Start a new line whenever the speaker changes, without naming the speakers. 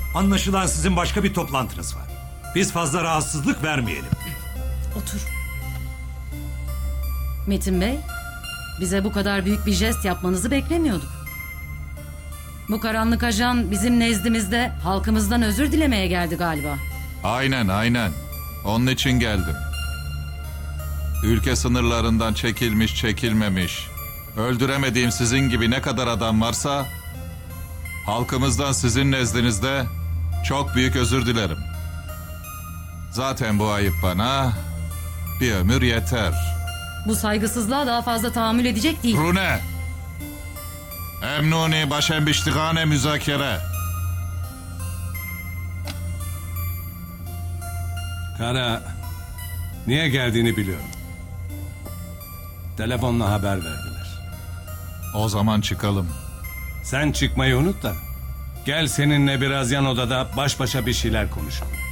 Anlaşılan sizin başka bir toplantınız var. Biz fazla rahatsızlık vermeyelim.
Otur. Metin Bey, bize bu kadar büyük bir jest yapmanızı beklemiyorduk. Bu karanlık ajan bizim nezdimizde halkımızdan özür dilemeye geldi galiba.
Aynen. Onun için geldim. Ülke sınırlarından çekilmiş çekilmemiş, öldüremediğim sizin gibi ne kadar adam varsa, halkımızdan sizin nezdinizde çok büyük özür dilerim. Zaten bu ayıp bana bir ömür yeter.
Bu saygısızlığa daha fazla tahammül edecek değil.
Rune! Emnuni başembiştigane müzakere.
Kara, niye geldiğini biliyorum. Telefonla haber verdiler.
O zaman çıkalım.
Sen çıkmayı unut da gel seninle biraz yan odada baş başa bir şeyler konuşalım.